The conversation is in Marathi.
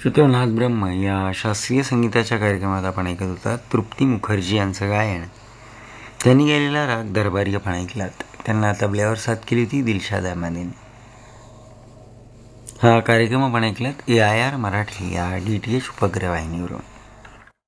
श्रोतो, नाद ब्रह्म या शास्त्रीय संगीताच्या कार्यक्रमात आपण ऐकत होता तृप्ती मुखर्जी यांचं गायन. त्यांनी गायलेला राग दरबारी आपण ऐकलात. त्यांना तबल्यावर साथ केली होती दिलशाद अहमदने. हा कार्यक्रम आपण ऐकलात AIR मराठी या DTH उपग्रह वाहिनीवरून.